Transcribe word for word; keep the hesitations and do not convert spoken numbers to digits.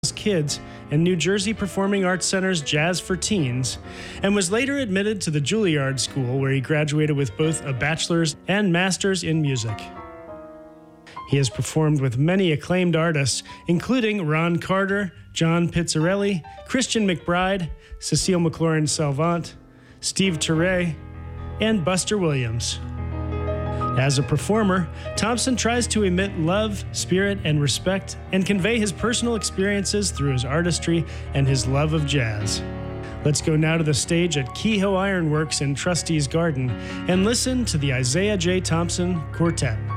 Kids and New Jersey Performing Arts Center's Jazz for Teens, and was later admitted to the Juilliard School, where he graduated with both a bachelor's and master's in music. He has performed with many acclaimed artists, including Ron Carter, John Pizzarelli, Christian McBride, Cecile McLaurin-Salvant, Steve Turre, and Buster Williams. As a performer, Thompson tries to emit love, spirit, and respect, and convey his personal experiences through his artistry and his love of jazz. Let's go now to the stage at Kehoe Ironworks in Trustees Garden and listen to the Isaiah J. Thompson Quartet.